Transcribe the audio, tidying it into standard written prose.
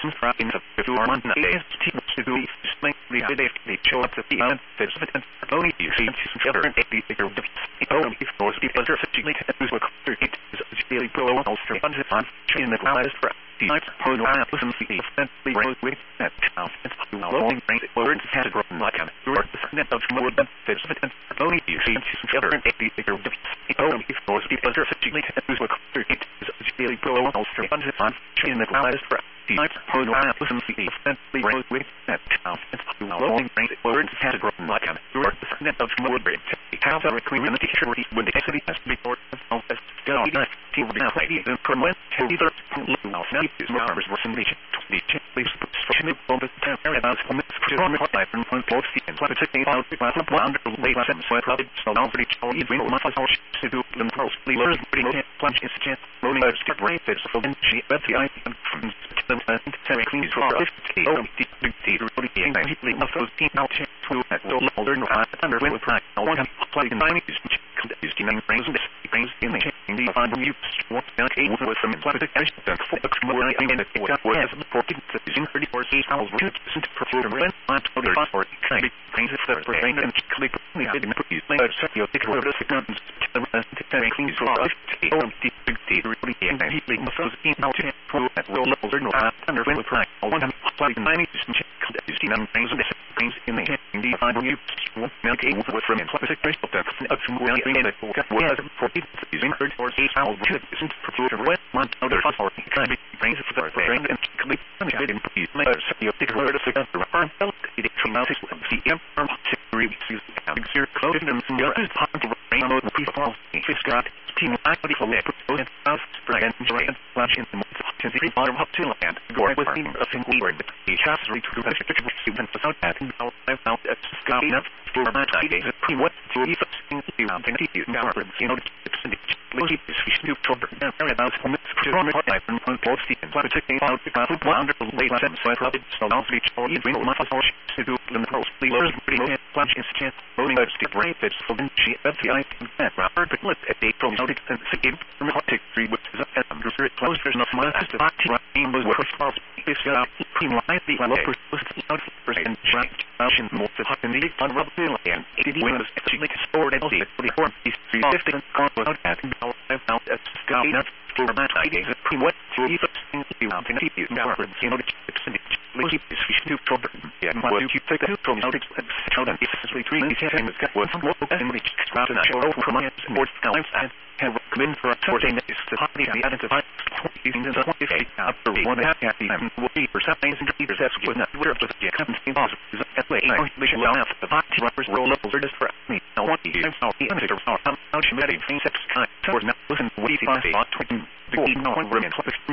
in the few months days to do they show up the field that's only you see together and the bigger only for people are such a who's what it is really pro also on in the class for the night hold on listen to the friendly rose with that it's long range words has grown like an net of more than that's only you see together and the bigger only for people are such a who's what it is really pro also on in the class for the night hold on listen to the friendly rose with that it's long range words has grown like an net of more than have a recruitment teacher when the city has before of as still not to now maybe the permanent either now is more resolution to the please social on the about from life and point both the and particularly out the under late sentence so probably so now pretty all even my to do them closely learn pretty plunge is chance loading of start rate is so then she but the I from them and clean for 50 the really being of those team out to learn under with pride one play in 90s is giving brings in the find you what with some implementation focus more in the was reported that is in 34 hours to perform when on to the for kind brings it for brain and click the hidden put later set your ticket for the seconds to clean for 50 really and he being the first in out to at low level no under when with pride one play in 90s is giving brings in the find you milk with from implementation of the was reported is in 34 hours isn't perform when on other for kind brings it for the brain and click on the hidden put later set your ticket for the seconds to return it from out the M series exer closed and your is part of brain on the people fish got team actually for the proposed house spread and flash in the to the bottom of to land go with a single word the shots reach to the even without that I found that Scott enough for my days what to even you know it's fish new trouble about from life and both the particularly out the wonder late sentence so I probably so now reach or even my to do the mostly learn pretty plunge in chance loading of the brain that's so then she at the I can Robert but look at the from noted and again from hot take 3 which is under it closed there's enough my sister team was what was this got team life the lower out percent in more the hot in the on rubber and it was actually stored at the form is 350 out at I found that Scott enough for my ideas what to even you want to you know it's fish new trouble yeah what you take the from noted children is actually 3 and it's got one more and reach out and show from my more times and have come in for a 14 minutes to hardly identify using the 28 after 1.5 p.m. will be for some things and leaders that's what not where the comes in boss is at way we should allow the party rubbers roll up over just for me now what do you know the under how she made things at kind so not listen what do you think the 20 the no one women